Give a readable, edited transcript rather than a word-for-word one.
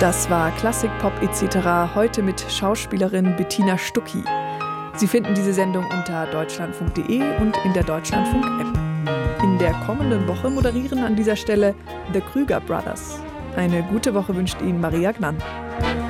Das war Klassik, Pop etc. heute mit Schauspielerin Bettina Stucki. Sie finden diese Sendung unter deutschlandfunk.de und in der Deutschlandfunk-App. In der kommenden Woche moderieren an dieser Stelle The Krüger Brothers. Eine gute Woche wünscht Ihnen Maria Gnann.